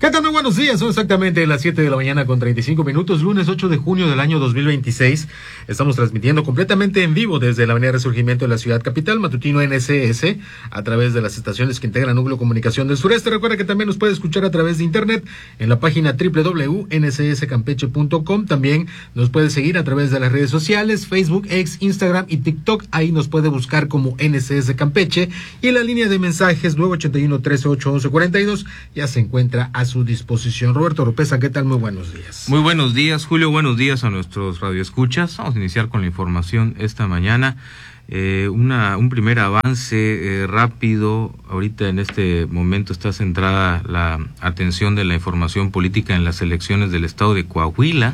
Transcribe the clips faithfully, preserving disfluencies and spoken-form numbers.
¿Qué tal? Muy buenos días, son exactamente las siete de la mañana con treinta y cinco minutos, lunes ocho de junio del año dos mil veintiséis. Estamos transmitiendo completamente en vivo desde la avenida Resurgimiento de la ciudad capital, matutino N S S, a través de las estaciones que integran Núcleo Comunicación del Sureste. Recuerda que también nos puede escuchar a través de internet en la página doble u doble u doble u punto n s s campeche punto com. También nos puede seguir a través de las redes sociales, Facebook, X, Instagram y TikTok. Ahí nos puede buscar como N S S Campeche. Y en la línea de mensajes nueve ocho uno, trece, ocho, once, cuarenta y dos ya se encuentra a su disposición. Roberto Oropesa, ¿qué tal? Muy buenos días. Muy buenos días, Julio. Buenos días a nuestros radioescuchas. Vamos a iniciar con la información esta mañana. Eh, una, un primer avance eh, rápido. Ahorita en este momento está centrada la atención de la información política en las elecciones del estado de Coahuila,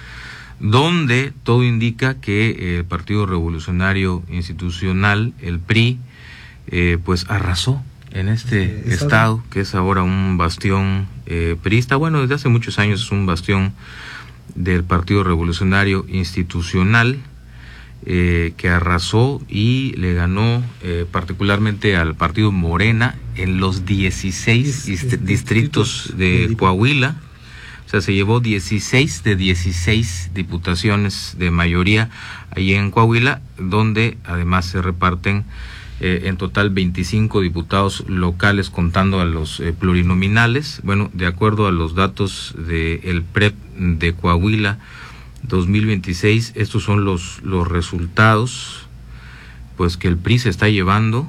donde todo indica que el Partido Revolucionario Institucional, el P R I, eh, pues arrasó en este ¿Estado? estado, que es ahora un bastión eh, priista. Bueno, desde hace muchos años es un bastión del Partido Revolucionario Institucional, eh, que arrasó y le ganó eh, particularmente al Partido Morena en los dieciséis es, es, distritos de, de Coahuila. O sea, se llevó dieciséis de dieciséis diputaciones de mayoría ahí en Coahuila, donde además se reparten Eh, en total veinticinco diputados locales, contando a los eh, plurinominales. Bueno, de acuerdo a los datos del P R E P de Coahuila dos mil veintiséis, estos son los, los resultados, pues que el P R I se está llevando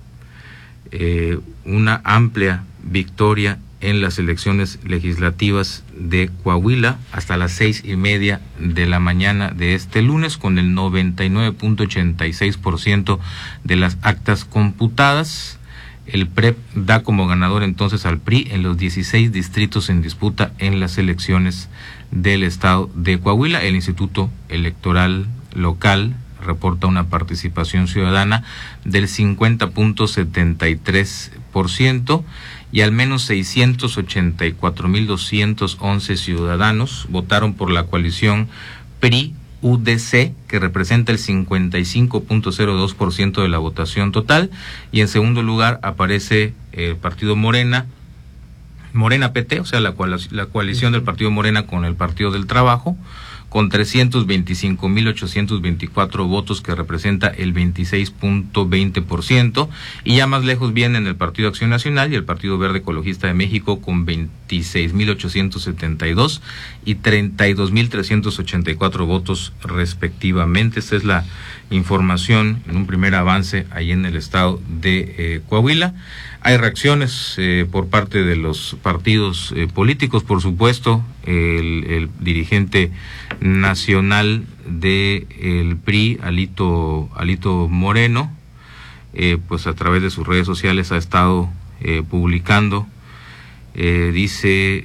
eh, una amplia victoria en las elecciones legislativas de Coahuila hasta las seis y media de la mañana de este lunes, con el noventa y nueve punto ochenta y seis por ciento de las actas computadas. El P R E P da como ganador entonces al P R I en los dieciséis distritos en disputa en las elecciones del estado de Coahuila. El Instituto Electoral Local reporta una participación ciudadana del cincuenta punto setenta y tres por ciento y al menos seiscientos ochenta y cuatro mil doscientos once ciudadanos votaron por la coalición P R I U D C, que representa el cincuenta y cinco punto cero dos por ciento de la votación total, y en segundo lugar aparece el partido Morena, Morena P T, o sea, la, la coalición del partido Morena con el Partido del Trabajo, con trescientos veinticinco mil ochocientos veinticuatro votos, que representa el veintiséis punto veinte por ciento, y ya más lejos vienen el Partido Acción Nacional y el Partido Verde Ecologista de México con veintiséis mil ochocientos setenta y dos y treinta y dos mil trescientos ochenta y cuatro votos respectivamente. Esta es la información en un primer avance ahí en el estado de eh, Coahuila. Hay reacciones eh, por parte de los partidos eh, políticos, por supuesto. El, el dirigente nacional de el P R I, Alito, Alito Moreno, eh, pues a través de sus redes sociales ha estado eh, publicando, eh, dice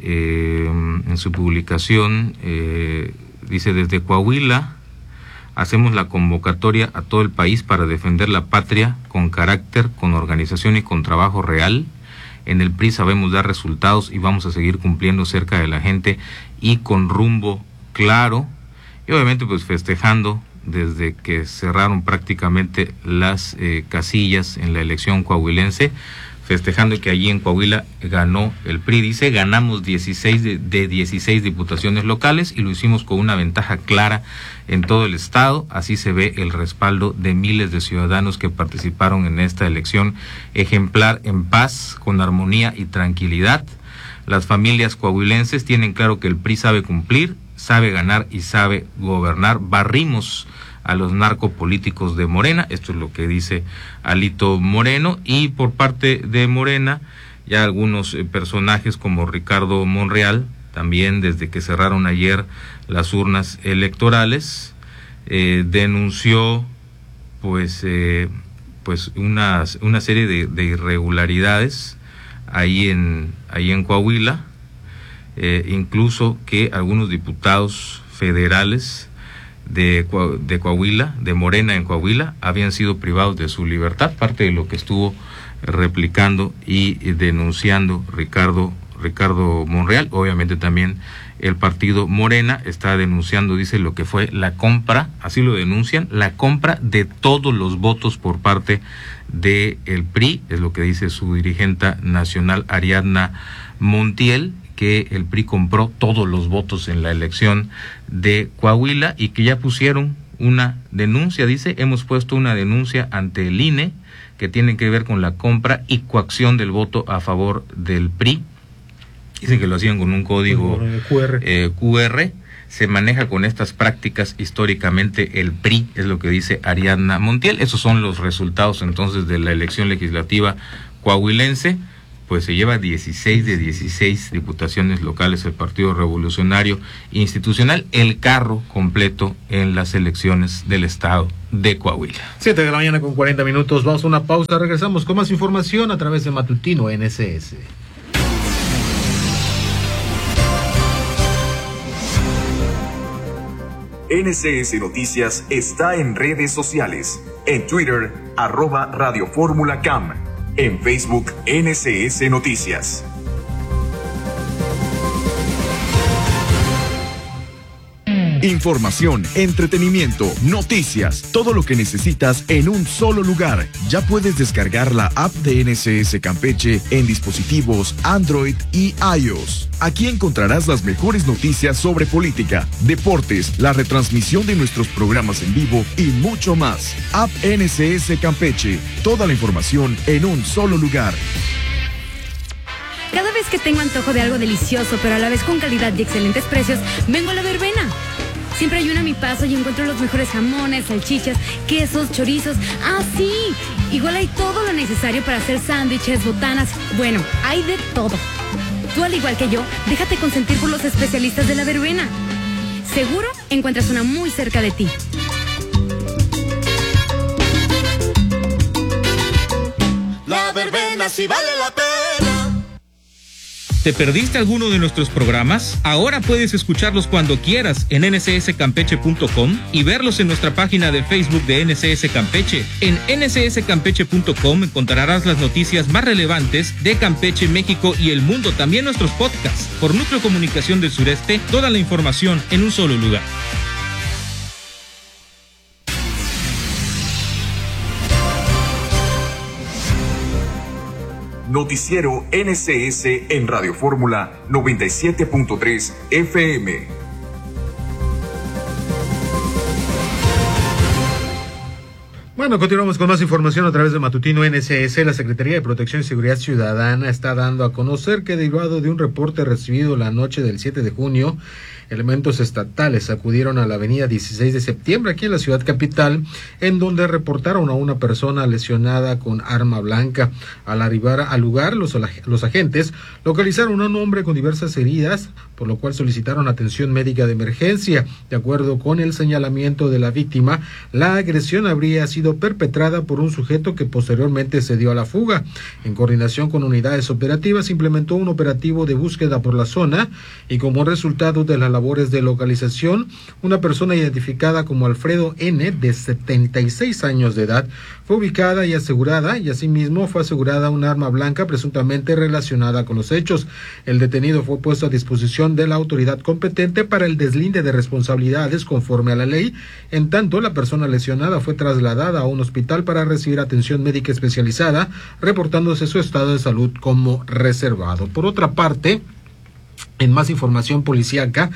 eh, en su publicación, eh, dice: desde Coahuila hacemos la convocatoria a todo el país para defender la patria con carácter, con organización y con trabajo real. En el P R I sabemos dar resultados y vamos a seguir cumpliendo cerca de la gente y con rumbo claro. Y obviamente pues festejando desde que cerraron prácticamente las eh, casillas en la elección coahuilense, festejando que allí en Coahuila ganó el P R I. Dice: ganamos dieciséis de, de dieciséis diputaciones locales y lo hicimos con una ventaja clara en todo el estado. Así se ve el respaldo de miles de ciudadanos que participaron en esta elección ejemplar, en paz, con armonía y tranquilidad. Las familias coahuilenses tienen claro que el P R I sabe cumplir, sabe ganar y sabe gobernar. Barrimos a los narcopolíticos de Morena. Esto es lo que dice Alito Moreno. Y por parte de Morena, ya algunos eh, personajes como Ricardo Monreal, también desde que cerraron ayer las urnas electorales, eh, denunció pues eh, pues una, una serie de, de irregularidades ahí en ahí en Coahuila, eh, incluso que algunos diputados federales de, de Coahuila, de Morena en Coahuila, habían sido privados de su libertad, parte de lo que estuvo replicando y denunciando Ricardo Ricardo Monreal. Obviamente también el partido Morena está denunciando, dice, lo que fue la compra, así lo denuncian, la compra de todos los votos por parte de el P R I, es lo que dice su dirigente nacional Ariadna Montiel, que el P R I compró todos los votos en la elección de Coahuila y que ya pusieron una denuncia, dice, hemos puesto una denuncia ante el I N E que tiene que ver con la compra y coacción del voto a favor del P R I. Dicen que lo hacían con un código Q R. Eh, Q R. Se maneja con estas prácticas históricamente el P R I, es lo que dice Ariadna Montiel. Esos son los resultados entonces de la elección legislativa coahuilense. Pues se lleva dieciséis de dieciséis diputaciones locales el Partido Revolucionario Institucional, el carro completo en las elecciones del estado de Coahuila. Siete de la mañana con cuarenta minutos, vamos a una pausa, regresamos con más información a través de Matutino N S S. N S S Noticias está en redes sociales, en Twitter, arroba Radio Fórmula Cam, en Facebook, N S S Noticias. Información, entretenimiento, noticias, todo lo que necesitas en un solo lugar. Ya puedes descargar la app de N S S Campeche en dispositivos Android y iOS. Aquí encontrarás las mejores noticias sobre política, deportes, la retransmisión de nuestros programas en vivo y mucho más. App N S S Campeche, toda la información en un solo lugar. Cada vez que tengo antojo de algo delicioso, pero a la vez con calidad y excelentes precios, vengo a La Verbena. Siempre hay una a mi paso y encuentro los mejores jamones, salchichas, quesos, chorizos. ¡Ah, sí! Igual hay todo lo necesario para hacer sándwiches, botanas. Bueno, hay de todo. Tú, al igual que yo, déjate consentir por los especialistas de La Verbena. Seguro encuentras una muy cerca de ti. La Verbena sí vale la pena. ¿Te perdiste alguno de nuestros programas? Ahora puedes escucharlos cuando quieras en N S S campeche punto com y verlos en nuestra página de Facebook de N S S Campeche. En N S S campeche punto com encontrarás las noticias más relevantes de Campeche, México y el mundo. También nuestros podcasts. Por Núcleo Comunicación del Sureste, toda la información en un solo lugar. Noticiero N S S en Radio Fórmula noventa y siete punto tres F M. Bueno, continuamos con más información a través de Matutino N S S. La Secretaría de Protección y Seguridad Ciudadana está dando a conocer que, derivado de un reporte recibido la noche del siete de junio, elementos estatales acudieron a la avenida dieciséis de septiembre aquí en la ciudad capital, en donde reportaron a una persona lesionada con arma blanca. Al arribar al lugar, los, los agentes localizaron a un hombre con diversas heridas, por lo cual solicitaron atención médica de emergencia. De acuerdo con el señalamiento de la víctima, la agresión habría sido perpetrada por un sujeto que posteriormente se dio a la fuga. En coordinación con unidades operativas, implementó un operativo de búsqueda por la zona y, como resultado de las labores de localización, una persona identificada como Alfredo N., de setenta y seis años de edad, fue ubicada y asegurada, y asimismo fue asegurada un arma blanca presuntamente relacionada con los hechos. El detenido fue puesto a disposición de la autoridad competente para el deslinde de responsabilidades conforme a la ley. En tanto, la persona lesionada fue trasladada a un hospital para recibir atención médica especializada, reportándose su estado de salud como reservado. Por otra parte, en más información policíaca,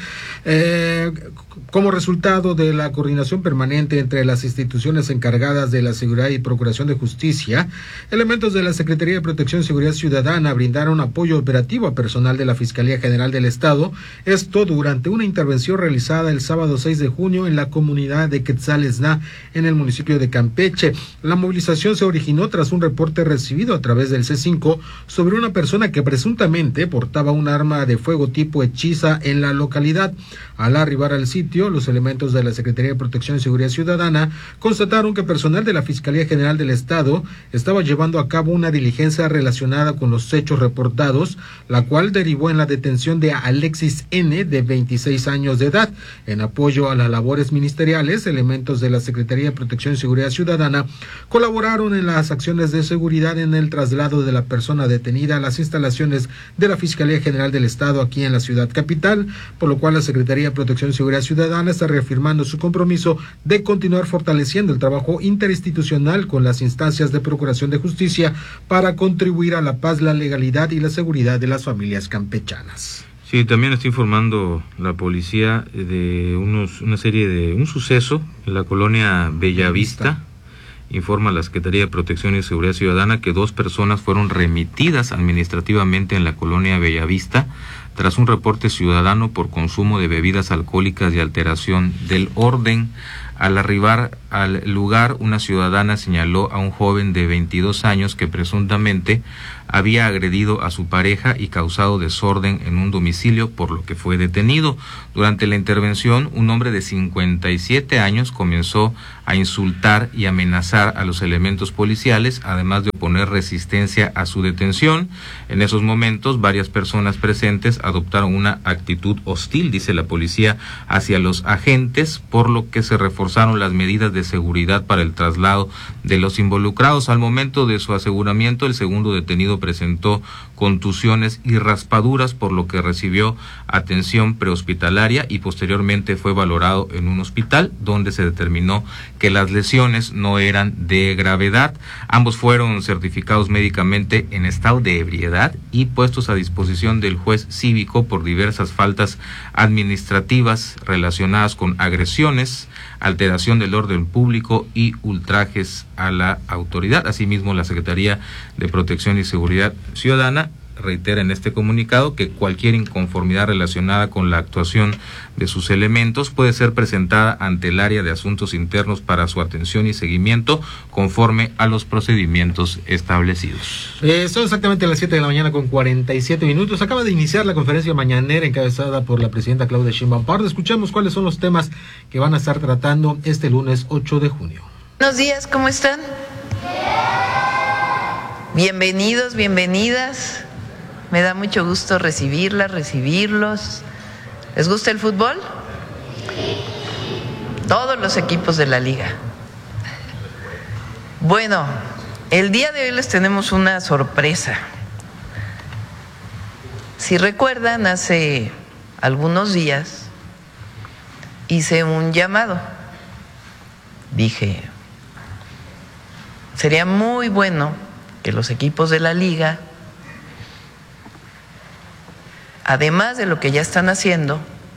eh, como resultado de la coordinación permanente entre las instituciones encargadas de la seguridad y procuración de justicia, elementos de la Secretaría de Protección y Seguridad Ciudadana brindaron apoyo operativo a personal de la Fiscalía General del Estado, esto durante una intervención realizada el sábado seis de junio en la comunidad de Quetzalesná, en el municipio de Campeche. La movilización se originó tras un reporte recibido a través del C cinco sobre una persona que presuntamente portaba un arma de fuego tipo hechiza en la localidad. Al arribar al sitio, los elementos de la Secretaría de Protección y Seguridad Ciudadana constataron que personal de la Fiscalía General del Estado estaba llevando a cabo una diligencia relacionada con los hechos reportados, la cual derivó en la detención de Alexis N., de veintiséis años de edad. En apoyo a las labores ministeriales, elementos de la Secretaría de Protección y Seguridad Ciudadana colaboraron en las acciones de seguridad en el traslado de la persona detenida a las instalaciones de la Fiscalía General del Estado aquí en la ciudad capital, por lo cual la Secretaría de Protección y Seguridad Ciudadana está reafirmando su compromiso de continuar fortaleciendo el trabajo interinstitucional con las instancias de procuración de justicia para contribuir a la paz, la legalidad y la seguridad de las familias campechanas. Sí, también está informando la policía de unos, una serie de, un suceso en la colonia Bellavista. Informa la Secretaría de Protección y Seguridad Ciudadana que dos personas fueron remitidas administrativamente en la colonia Bellavista tras un reporte ciudadano por consumo de bebidas alcohólicas y alteración del orden. Al arribar al lugar, una ciudadana señaló a un joven de veintidós años que presuntamente había agredido a su pareja y causado desorden en un domicilio, por lo que fue detenido. Durante la intervención, un hombre de cincuenta y siete años comenzó a insultar y amenazar a los elementos policiales, además de oponer resistencia a su detención. En esos momentos, varias personas presentes adoptaron una actitud hostil, dice la policía, hacia los agentes, por lo que se reforzaron las medidas de seguridad para el traslado de los involucrados. Al momento de su aseguramiento, el segundo detenido presentó contusiones y raspaduras, por lo que recibió atención prehospitalaria y posteriormente fue valorado en un hospital, donde se determinó que las lesiones no eran de gravedad. Ambos fueron certificados médicamente en estado de ebriedad y puestos a disposición del juez cívico por diversas faltas administrativas relacionadas con agresiones, alteración del orden público y ultrajes a la autoridad. Asimismo, la Secretaría de Protección y Seguridad Ciudadana reitera en este comunicado que cualquier inconformidad relacionada con la actuación de sus elementos puede ser presentada ante el área de asuntos internos para su atención y seguimiento conforme a los procedimientos establecidos. Eh, son exactamente las siete de la mañana con cuarenta y siete minutos. Acaba de iniciar la conferencia mañanera encabezada por la presidenta Claudia Sheinbaum Pardo. Escuchamos cuáles son los temas que van a estar tratando este lunes ocho de junio. Buenos días, ¿cómo están? Bienvenidos, bienvenidas. Me da mucho gusto recibirlas, recibirlos. ¿Les gusta el fútbol? Todos los equipos de la liga. Bueno, el día de hoy les tenemos una sorpresa. Si recuerdan, hace algunos días hice un llamado. Dije, sería muy bueno que los equipos de la liga, además de lo que ya están haciendo,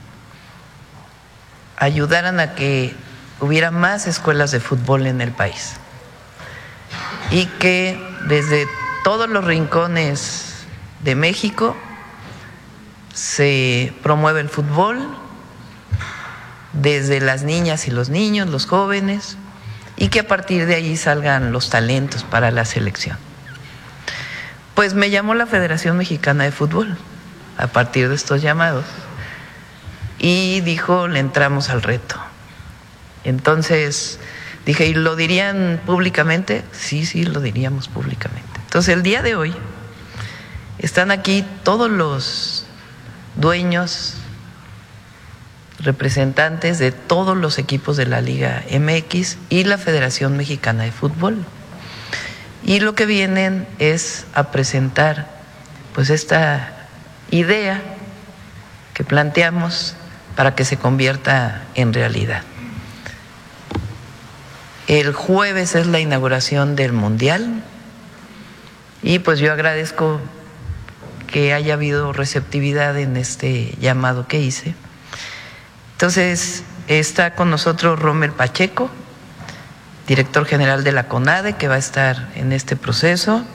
ayudaran a que hubiera más escuelas de fútbol en el país y que desde todos los rincones de México se promueva el fútbol, desde las niñas y los niños, los jóvenes, y que a partir de ahí salgan los talentos para la selección. Pues me llamó la Federación Mexicana de Fútbol a partir de estos llamados y dijo, le entramos al reto. Entonces dije, ¿y lo dirían públicamente? Sí, sí, lo diríamos públicamente. Entonces el día de hoy están aquí todos los dueños, representantes de todos los equipos de la Liga M X y la Federación Mexicana de Fútbol. Y lo que vienen es a presentar pues esta idea que planteamos para que se convierta en realidad. El jueves es la inauguración del Mundial y pues yo agradezco que haya habido receptividad en este llamado que hice. Entonces está con nosotros Rommel Pacheco, director general de la CONADE, que va a estar en este proceso.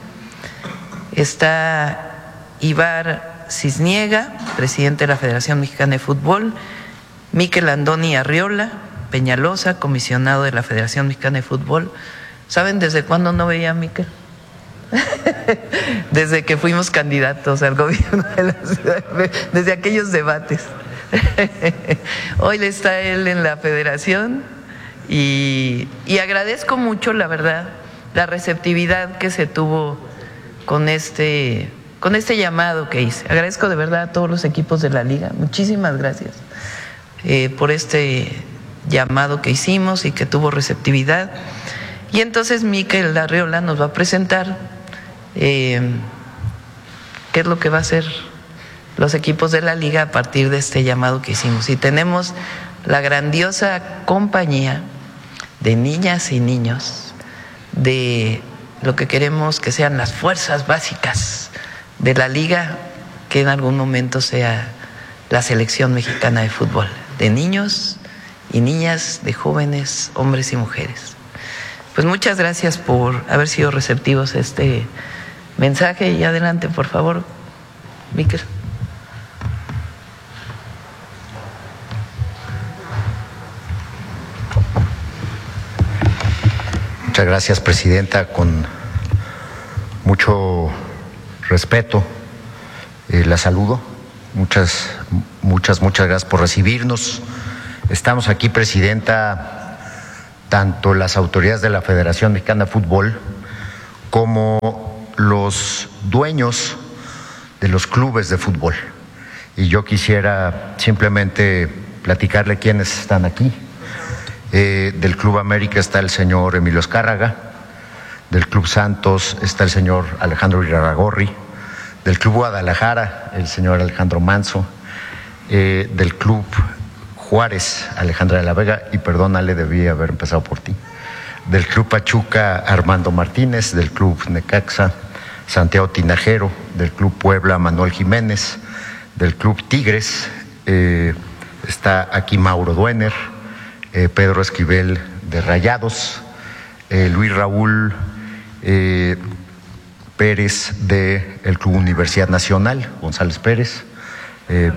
Está Ibar Cisniega, presidente de la Federación Mexicana de Fútbol. Miquel Andoni Arriola Peñalosa, comisionado de la Federación Mexicana de Fútbol. ¿Saben desde cuándo no veía a Miquel? Desde que fuimos candidatos al gobierno de la ciudad, desde aquellos debates. Hoy está él en la federación y, y agradezco mucho, la verdad, la receptividad que se tuvo con este, con este llamado que hice. Agradezco de verdad a todos los equipos de la liga, muchísimas gracias eh, por este llamado que hicimos y que tuvo receptividad. Y entonces Miquel Arriola nos va a presentar eh, qué es lo que va a hacer los equipos de la liga a partir de este llamado que hicimos. Y tenemos la grandiosa compañía de niñas y niños de lo que queremos que sean las fuerzas básicas de la liga, que en algún momento sea la selección mexicana de fútbol, de niños y niñas, de jóvenes, hombres y mujeres. Pues muchas gracias por haber sido receptivos a este mensaje y adelante, por favor, Miquel. Muchas gracias, Presidenta. Con mucho respeto eh, la saludo. Muchas, muchas, muchas gracias por recibirnos. Estamos aquí, Presidenta, tanto las autoridades de la Federación Mexicana de Fútbol como los dueños de los clubes de fútbol. Y yo quisiera simplemente platicarle quiénes están aquí. Eh, del Club América está el señor Emilio Azcárraga, del Club Santos está el señor Alejandro Irarrágorri, del Club Guadalajara el señor Alejandro Manso, eh, del Club Juárez Alejandra de la Vega, y perdónale, debí haber empezado por ti, del Club Pachuca Armando Martínez, del Club Necaxa Santiago Tinajero, del Club Puebla Manuel Jiménez, del Club Tigres eh, está aquí Mauro Duener, Eh, Pedro Esquivel de Rayados, eh, Luis Raúl eh, Pérez de el Club Universidad Nacional, González Pérez, eh,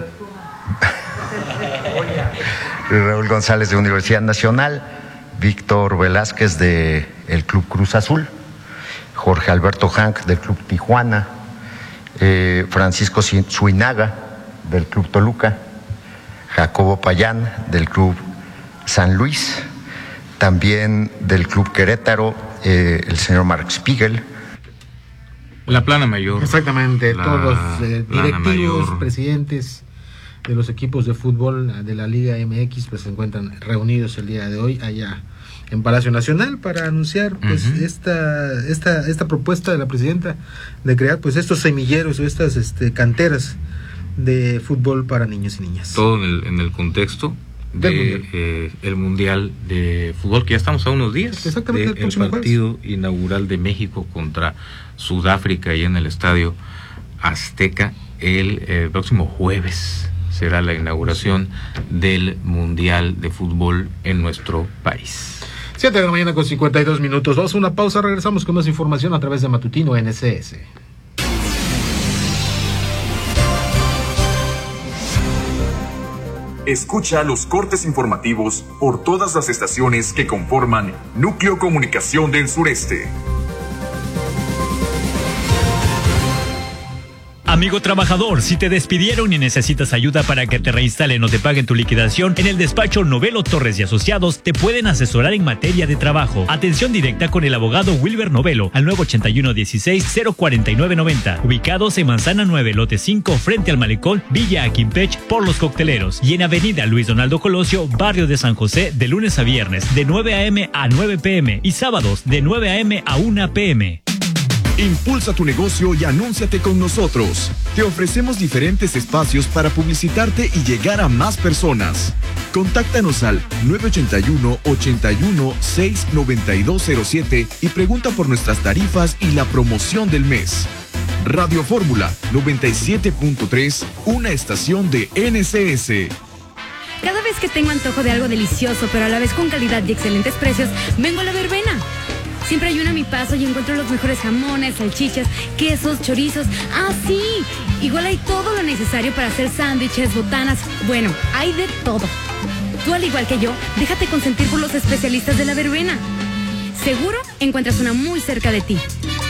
Luis Raúl González de Universidad Nacional, Víctor Velázquez de el Club Cruz Azul, Jorge Alberto Hank del Club Tijuana, eh, Francisco Suinaga del Club Toluca, Jacobo Payán del Club San Luis, también del Club Querétaro, eh, el señor Mark Spiegel. La plana mayor. Exactamente, la todos los eh, directivos, mayor. presidentes de los equipos de fútbol de la Liga M X pues se encuentran reunidos el día de hoy allá en Palacio Nacional para anunciar pues uh-huh. esta esta esta propuesta de la presidenta de crear pues estos semilleros o estas este, canteras de fútbol para niños y niñas. Todo en el, en el contexto de mundial. Eh, el Mundial de Fútbol, que ya estamos a unos días Exactamente, de, el, el partido jueves. inaugural de México contra Sudáfrica y en el Estadio Azteca el eh, próximo jueves será la inauguración del Mundial de Fútbol en nuestro país. siete de la mañana con cincuenta y dos minutos. Vamos a una pausa, regresamos con más información a través de Matutino N S S. Escucha los cortes informativos por todas las estaciones que conforman Núcleo Comunicación del Sureste. Amigo trabajador, si te despidieron y necesitas ayuda para que te reinstalen o te paguen tu liquidación, en el despacho Novelo Torres y Asociados te pueden asesorar en materia de trabajo. Atención directa con el abogado Wilber Novelo al nueve ochenta y uno dieciséis cero cuarenta y nueve noventa. Ubicados en Manzana nueve, lote cinco, frente al Malecón, Villa Aquimpech, por Los Cocteleros. Y en Avenida Luis Donaldo Colosio, barrio de San José, de lunes a viernes, de nueve a eme a nueve pe eme y sábados de nueve a eme a una pe eme. Impulsa tu negocio y anúnciate con nosotros. Te ofrecemos diferentes espacios para publicitarte y llegar a más personas. Contáctanos al nueve ochenta y uno, ochenta y uno, seis noventa y dos cero siete y pregunta por nuestras tarifas y la promoción del mes. Radio Fórmula noventa y siete punto tres, una estación de N S S. Cada vez que tengo antojo de algo delicioso, pero a la vez con calidad y excelentes precios, vengo a La Verbena. Siempre hay uno a mi paso y encuentro los mejores jamones, salchichas, quesos, chorizos. ¡Ah, sí! Igual hay todo lo necesario para hacer sándwiches, botanas. Bueno, hay de todo. Tú, al igual que yo, déjate consentir por los especialistas de La Verbena. Seguro encuentras una muy cerca de ti.